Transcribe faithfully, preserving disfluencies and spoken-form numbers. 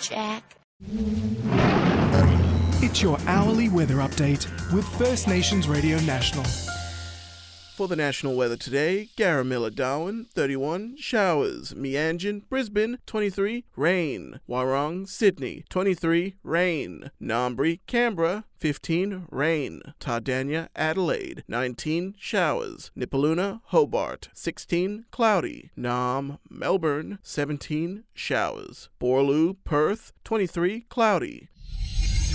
Jack. It's your hourly weather update with First Nations Radio National. For the national weather today, Garamilla, Darwin, thirty-one, showers. Meanjin, Brisbane, twenty-three, rain. Warong, Sydney, twenty-three, rain. Ngambri, Canberra, fifteen, rain. Tardania, Adelaide, nineteen, showers. Nipaluna, Hobart, sixteen, cloudy. Nam, Melbourne, seventeen, showers. Borloo, Perth, twenty-three, cloudy.